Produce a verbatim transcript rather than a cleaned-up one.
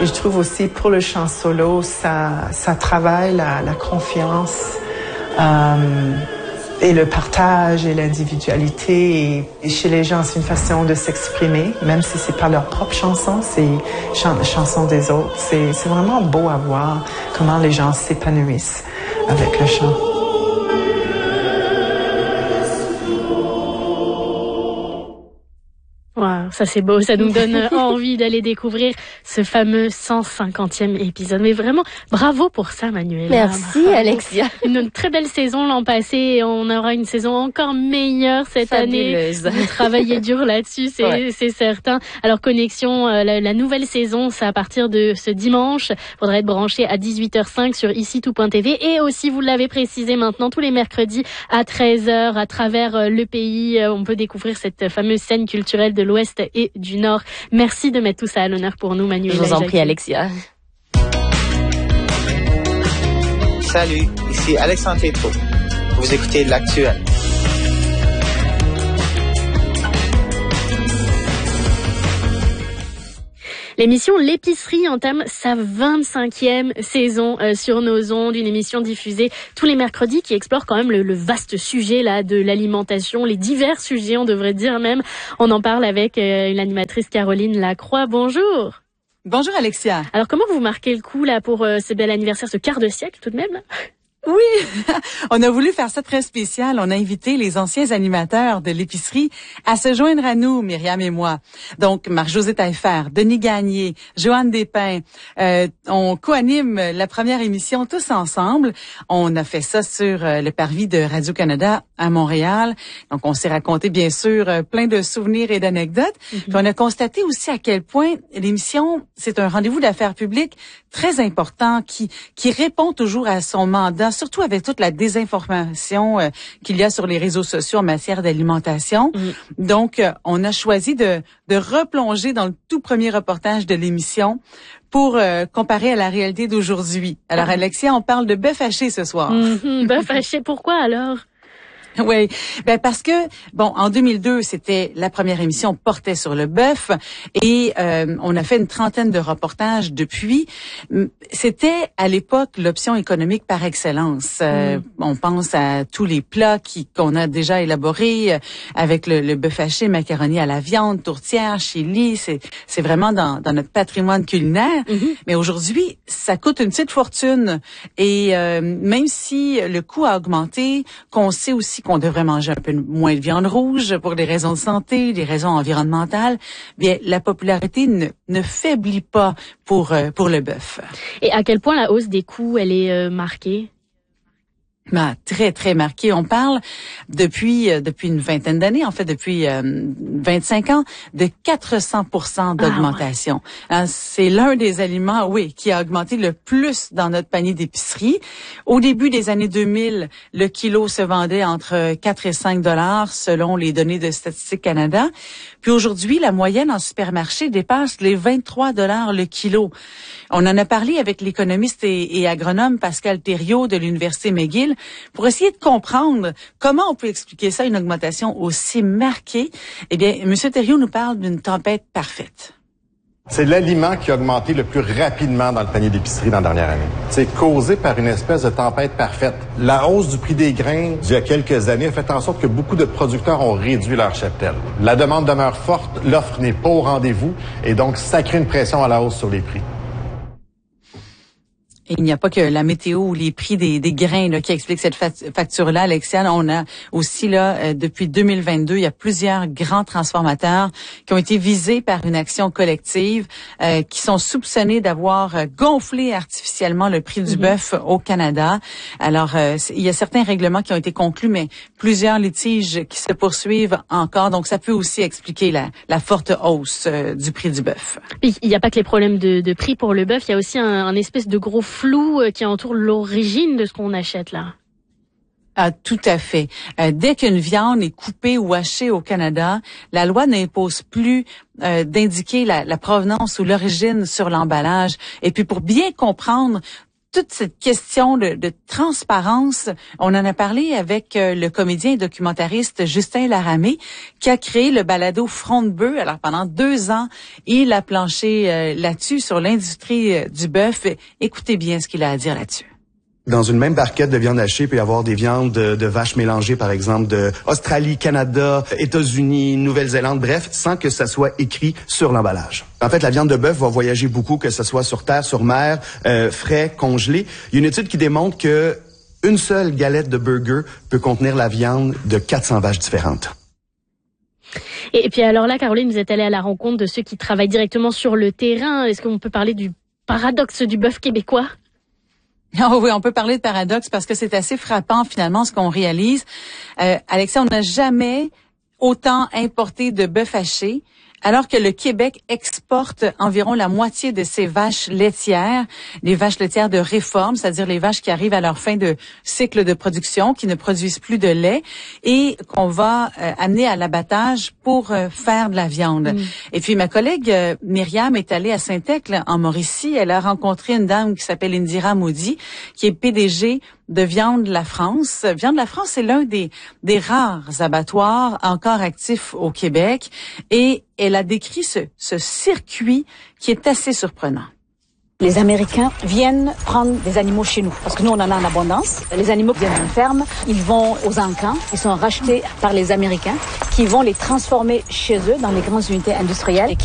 Et je trouve aussi pour le chant solo, ça, ça travaille la, la confiance euh, et le partage et l'individualité. Et, et chez les gens, c'est une façon de s'exprimer, même si c'est pas leur propre chanson, c'est chan chanson des autres. C'est, c'est vraiment beau à voir comment les gens s'épanouissent avec le chant. Wow, ça c'est beau, ça nous donne envie d'aller découvrir ce fameux cent cinquantième épisode. Mais vraiment, bravo pour ça, Manuela. Merci, bravo. Alexia. Une très belle saison l'an passé et on aura une saison encore meilleure cette Fabuleuse. année. Vous travaillez dur là-dessus, c'est ouais. c'est certain. Alors, Connexion, euh, la, la nouvelle saison, c'est à partir de ce dimanche. Faudra être branché à dix-huit heures cinq sur ici tout point t v et aussi, vous l'avez précisé maintenant, tous les mercredis à treize heures à travers euh, le pays. Euh, on peut découvrir cette fameuse scène culturelle de l'Ouest et du Nord. Merci de mettre tout ça à l'honneur pour nous, Manuela. Je vous en prie, Alexia. Salut, ici Alexandre Tétrault. Vous écoutez L'Actuel. L'émission L'épicerie entame sa vingt-cinquième saison euh, sur nos ondes, une émission diffusée tous les mercredis qui explore quand même le, le vaste sujet là de l'alimentation, les divers sujets on devrait dire même. On en parle avec euh, l'animatrice Caroline Lacroix. Bonjour. Bonjour Alexia. Alors comment vous marquez le coup là pour euh, ce bel anniversaire, ce quart de siècle tout de même là? Oui, on a voulu faire ça très spécial. On a invité les anciens animateurs de l'épicerie à se joindre à nous, Myriam et moi. Donc, Marc-José Taillefer, Denis Gagné, Joanne Despins. Euh, on co-anime la première émission tous ensemble. On a fait ça sur euh, le parvis de Radio-Canada à Montréal. Donc, on s'est raconté, bien sûr, euh, plein de souvenirs et d'anecdotes. Mm-hmm. Puis, on a constaté aussi à quel point l'émission, c'est un rendez-vous d'affaires publiques très important qui, qui répond toujours à son mandat, surtout avec toute la désinformation euh, qu'il y a sur les réseaux sociaux en matière d'alimentation. Mmh. Donc, euh, on a choisi de, de replonger dans le tout premier reportage de l'émission pour euh, comparer à la réalité d'aujourd'hui. Alors, Alexia, on parle de bœuf haché ce soir. Mmh, bœuf haché, pourquoi alors? Oui, ben parce que bon, en deux mille deux, c'était la première émission portait sur le bœuf et euh, on a fait une trentaine de reportages depuis. C'était à l'époque l'option économique par excellence. Euh, mm. On pense à tous les plats qui qu'on a déjà élaborés euh, avec le, le bœuf haché, macaroni à la viande, tourtière, chili. C'est c'est vraiment dans dans notre patrimoine culinaire. Mm-hmm. Mais aujourd'hui, ça coûte une petite fortune et euh, même si le coût a augmenté, qu'on sait aussi qu'on devrait manger un peu moins de viande rouge pour des raisons de santé, des raisons environnementales, bien la popularité ne, ne faiblit pas pour euh, pour le bœuf. Et à quel point la hausse des coûts, elle est euh, marquée? Ben, très, très marqué. On parle depuis euh, depuis une vingtaine d'années, en fait depuis euh, vingt-cinq ans, de quatre cents pour cent d'augmentation. Ah ouais. C'est l'un des aliments, oui, qui a augmenté le plus dans notre panier d'épicerie. Au début des années deux mille, le kilo se vendait entre quatre et cinq dollars selon les données de Statistique Canada. Puis aujourd'hui, la moyenne en supermarché dépasse les vingt-trois dollars le kilo. On en a parlé avec l'économiste et, et agronome Pascal Thériault de l'Université McGill pour essayer de comprendre comment on peut expliquer ça, une augmentation aussi marquée. Eh bien, M. Thériault nous parle d'une tempête parfaite. C'est l'aliment qui a augmenté le plus rapidement dans le panier d'épicerie dans la dernière année. C'est causé par une espèce de tempête parfaite. La hausse du prix des grains d'il y a quelques années a fait en sorte que beaucoup de producteurs ont réduit leur cheptel. La demande demeure forte, l'offre n'est pas au rendez-vous et donc ça crée une pression à la hausse sur les prix. Et il n'y a pas que la météo ou les prix des, des grains là, qui expliquent cette facture-là, Alexia. On a aussi, là, euh, depuis deux mille vingt-deux, il y a plusieurs grands transformateurs qui ont été visés par une action collective, euh, qui sont soupçonnés d'avoir gonflé artificiellement le prix du mm-hmm. bœuf au Canada. Alors, euh, il y a certains règlements qui ont été conclus, mais plusieurs litiges qui se poursuivent encore. Donc, ça peut aussi expliquer la, la forte hausse euh, du prix du bœuf. Il n'y a pas que les problèmes de, de prix pour le bœuf, il y a aussi un, un espèce de gros flou qui entoure l'origine de ce qu'on achète là. Ah, tout à fait. Euh, dès qu'une viande est coupée ou hachée au Canada, la loi n'impose plus euh, d'indiquer la, la provenance ou l'origine sur l'emballage. Et puis pour bien comprendre toute cette question de, de transparence, on en a parlé avec euh, le comédien et documentariste Justin Laramé, qui a créé le balado Front de bœuf. Alors, pendant deux ans, il a planché euh, là-dessus, sur l'industrie euh, du bœuf. Écoutez bien ce qu'il a à dire là-dessus. Dans une même barquette de viande hachée, il peut y avoir des viandes de, de vaches mélangées, par exemple, de Australie, Canada, États-Unis, Nouvelle-Zélande, bref, sans que ça soit écrit sur l'emballage. En fait, la viande de bœuf va voyager beaucoup, que ce soit sur terre, sur mer, euh, frais, congelé. Il y a une étude qui démontre que une seule galette de burger peut contenir la viande de quatre cents vaches différentes. Et puis alors là, Caroline, vous êtes allée à la rencontre de ceux qui travaillent directement sur le terrain. Est-ce qu'on peut parler du paradoxe du bœuf québécois? Oh oui, on peut parler de paradoxe parce que c'est assez frappant finalement ce qu'on réalise. Euh, Alexia, on n'a jamais autant importé de bœuf haché, alors que le Québec exporte environ la moitié de ses vaches laitières, les vaches laitières de réforme, c'est-à-dire les vaches qui arrivent à leur fin de cycle de production, qui ne produisent plus de lait et qu'on va euh, amener à l'abattage pour euh, faire de la viande. Mm. Et puis ma collègue euh, Myriam est allée à Saint-Ecle, en Mauricie. Elle a rencontré une dame qui s'appelle Indira Maudit, qui est P D G de Viande La France. Viande La France, c'est l'un des, des rares abattoirs encore actifs au Québec et elle a décrit ce, ce circuit qui est assez surprenant. Les Américains viennent prendre des animaux chez nous, parce que nous, on en a en abondance. Les animaux viennent d'une ferme, ils vont aux encans, ils sont rachetés par les Américains, qui vont les transformer chez eux dans les grandes unités industrielles.